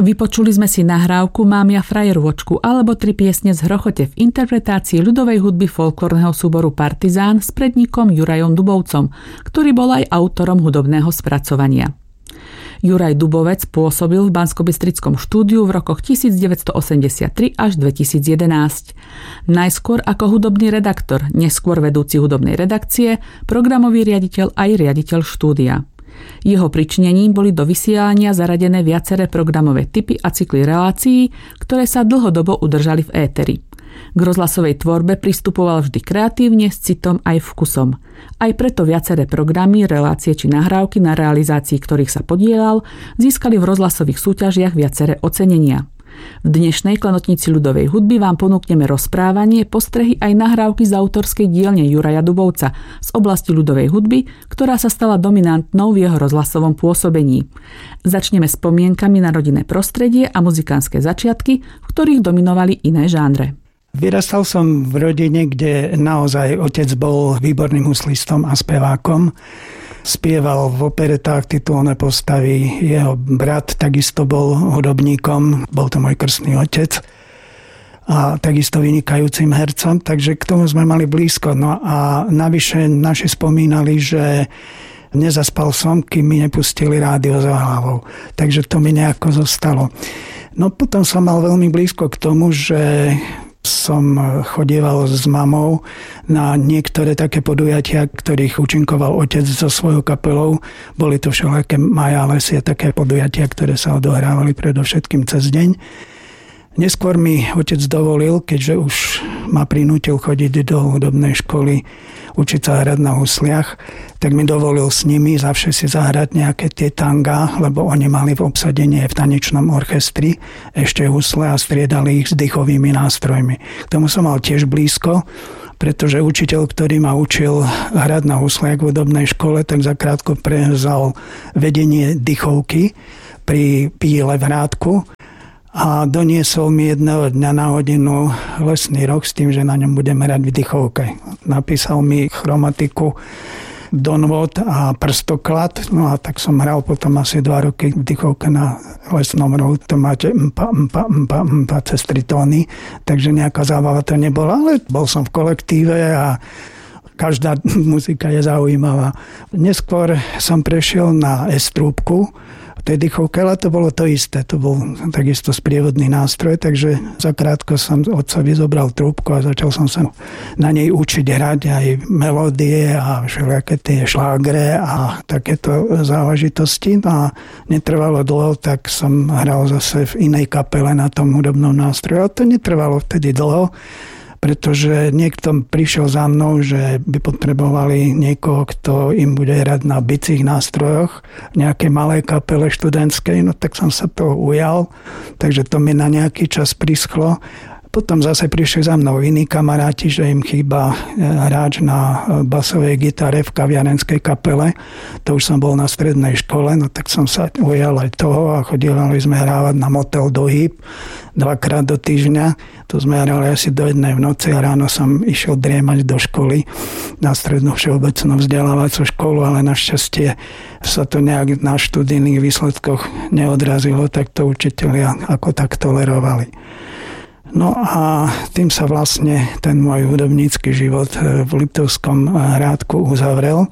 Vypočuli sme si nahrávku Mám ja frajerôčku alebo 3 piesne z Hrochote v interpretácii ľudovej hudby folklórneho súboru Partizán s prednikom Jurajom Dubovcom, ktorý bol aj autorom hudobného spracovania. Juraj Dubovec pôsobil v Banskobystrickom štúdiu v rokoch 1983 až 2011. Najskôr ako hudobný redaktor, neskôr vedúci hudobnej redakcie, programový riaditeľ aj riaditeľ štúdia. Jeho pričinením boli do vysielania zaradené viaceré programové typy a cykly relácií, ktoré sa dlhodobo udržali v éteri. K rozhlasovej tvorbe pristupoval vždy kreatívne, s citom aj vkusom. Aj preto viaceré programy, relácie či nahrávky, na realizácii ktorých sa podieľal, získali v rozhlasových súťažiach viaceré ocenenia. V dnešnej klenotnici ľudovej hudby vám ponúkneme rozprávanie, postrehy aj nahrávky z autorskej dielne Juraja Dubovca z oblasti ľudovej hudby, ktorá sa stala dominantnou v jeho rozhlasovom pôsobení. Začneme spomienkami na rodinné prostredie a muzikánske začiatky, v ktorých dominovali iné žánre. Vyrastal som v rodine, kde naozaj otec bol výborným huslistom a spevákom. Spieval v operetách titulné postavy. Jeho brat takisto bol hudobníkom, bol to môj krstný otec a takisto vynikajúcim hercom, takže k tomu sme mali blízko. No a navyše naši spomínali, že nezaspal som, kým mi nepustili rádio za hlavou. Takže to mi nejako zostalo. No potom som mal veľmi blízko k tomu, že som chodieval s mamou na niektoré také podujatia, ktorých účinkoval otec so svojou kapelou. Boli to všelijaké majálesie, také podujatia, ktoré sa odohrávali predovšetkým cez deň. Neskôr mi otec dovolil, keďže už ma prinútil chodiť do hudobnej školy, učiť sa hrať na husliach, tak mi dovolil s nimi zavše si zahrať nejaké tie tangá, lebo oni mali v obsadení v tanečnom orchestri ešte husle a striedali ich s dýchovými nástrojmi. K tomu som mal tiež blízko, pretože učiteľ, ktorý ma učil hrať na husliach v hudobnej škole, tak zakrátko prevzal vedenie dýchovky pri Píle v Hrádku a doniesol mi jedného dňa na hodinu lesný roh s tým, že na ňom budeme hrať v dýchovke. Napísal mi chromatiku, donvod a prstoklad, no a tak som hral potom asi 2 roky v dýchovke na lesnom rohu. To máte mpa cez 3 tóny, takže nejaká zábava to nebola, ale bol som v kolektíve a každá muzika je zaujímavá. Neskôr som prešiel na S-trúbku, tej dýchovke, ale to bolo to isté. To bol takisto sprievodný nástroj, takže zakrátko som otcovi zobral trúbku a začal som sa na nej učiť hrať aj melódie a všelijaké tie šlágre a takéto záležitosti. No a netrvalo dlho, tak som hral zase v inej kapele na tom hudobnom nástroji. A to netrvalo vtedy dlho, pretože niekto prišiel za mnou, že by potrebovali niekoho, kto im bude hrať na bicích nástrojoch v nejakej malej kapele študentskej, no tak som sa toho ujal, takže to mi na nejaký čas prischlo. Potom zase prišli za mnou iní kamaráti, že im chýba hráč na basovej gitare v kaviarenskej kapele. To už som bol na strednej škole, no tak som sa ujal aj toho a chodili sme hrávať na motel do Hýb 2-krát do týždňa. To sme hrali asi do 1 v noci a ráno som išiel driemať do školy na strednú všeobecnú vzdelávacú školu, ale našťastie sa to nejak na študijných výsledkoch neodrazilo, tak to učitelia ako tak tolerovali. No a tým sa vlastne ten môj hudobnícky život v Liptovskom Hrádku uzavrel,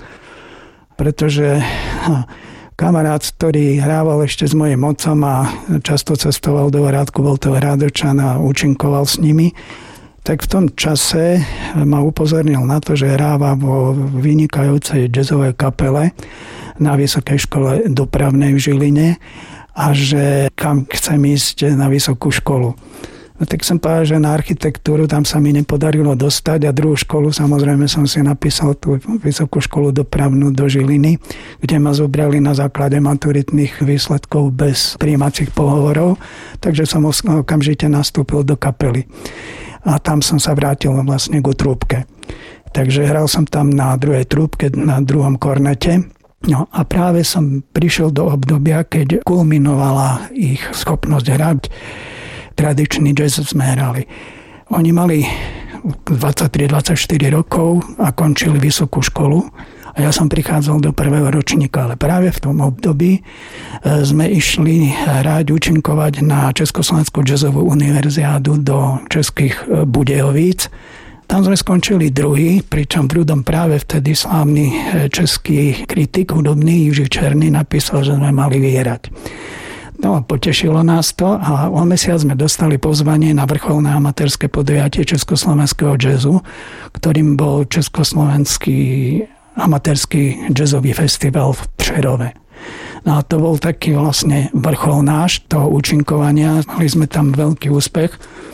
pretože kamarát, ktorý hrával ešte s mojím otcom a často cestoval do Hrádku, bol to Hrádočan a účinkoval s nimi, tak v tom čase ma upozornil na to, že hráva vo vynikajúcej jazzovej kapele na Vysokej škole dopravnej v Žiline a že kam chcem ísť na vysokú školu. No tak som povedal, že na architektúru tam sa mi nepodarilo dostať a druhú školu samozrejme som si napísal tú Vysokú školu dopravnú do Žiliny, kde ma zobrali na základe maturitných výsledkov bez prijímacích pohovorov, takže som okamžite nastúpil do kapely. A tam som sa vrátil vlastne ku trúbke. Takže hral som tam na druhej trúbke, na druhom kornete. No a práve som prišiel do obdobia, keď kulminovala ich schopnosť hrať. Tradičný jazz sme hrali. Oni mali 23-24 rokov a končili vysokú školu A ja som prichádzal do prvého ročníka, ale práve v tom období sme išli hrať, účinkovať na Československú jazzovú univerziádu do Českých Budějovíc. Tam sme skončili druhý, pričom prúdom práve vtedy slávny český kritik hudobný Jiří Černý napísal, že sme mali vyhrať. No a potešilo nás to a o mesiac sme dostali pozvanie na vrcholné amatérske podujatie československého jazzu, ktorým bol Československý amatérsky jazzový festival v Přerove. No a to bol taký vlastne vrchol náš toho účinkovania. Mali sme tam veľký úspech.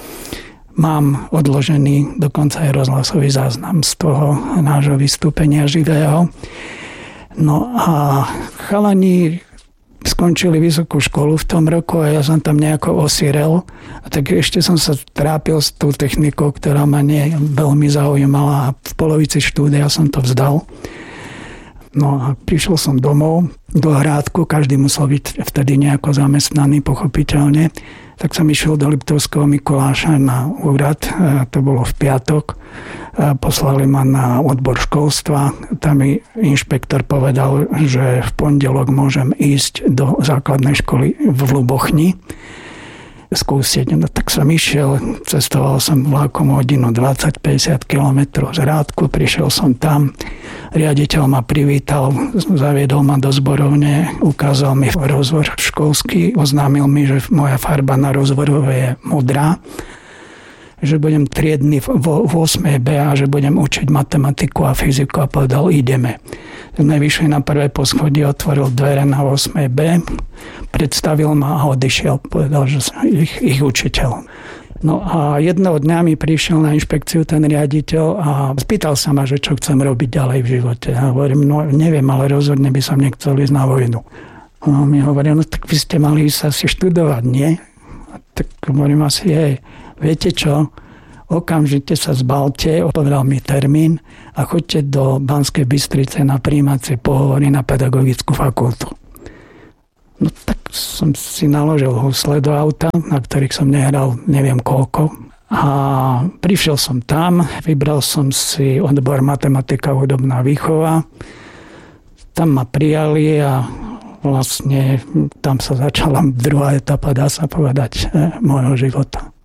Mám odložený dokonca aj rozhlasový záznam z toho nášho vystúpenia živého. No a chalani skončili vysokú školu v tom roku a ja som tam nejako osirel. A tak ešte som sa trápil s tou technikou, ktorá ma veľmi zaujímala a v polovici štúdia som to vzdal. No a prišiel som domov do Hrádku, každý musel byť vtedy nejako zamestnaný, pochopiteľne. Tak som išiel do Liptovského Mikuláša na úrad, to bolo v piatok. Poslali ma na odbor školstva. Tam mi inšpektor povedal, že v pondelok môžem ísť do základnej školy v Lubochni skúsiť. No tak som išiel, cestoval som vlakom hodinu 20-50 km z Hrádku, prišiel som tam, riaditeľ ma privítal, zaviedol ma do zborovne, ukázal mi rozvor školský, oznámil mi, že moja farba na rozvorove je modrá, že budem triedny v 8B a že budem učiť matematiku a fyziku a povedal, ideme. Sme vyšli na prvé poschodie, otvoril dvere na 8B, predstavil ma a odišiel, povedal, že som ich učiteľ. No a jedného dňa mi prišiel na inšpekciu ten riaditeľ a spýtal sa ma, že čo chcem robiť ďalej v živote. A hovorím, no neviem, ale rozhodne by som nechcel ísť na vojnu. A on mi hovoril, no tak vy ste mali ísť asi študovať, nie? A tak hovorím asi, viete čo, okamžite sa zbalte, povedal mi termín a choďte do Banskej Bystrice na prijímacie pohovory na pedagogickú fakultu. No tak som si naložil husle do auta, na ktorých som nehral neviem koľko. A prišiel som tam, vybral som si odbor matematika hudobná výchova. Tam ma prijali a vlastne tam sa začala druhá etapa, dá sa povedať, môjho života.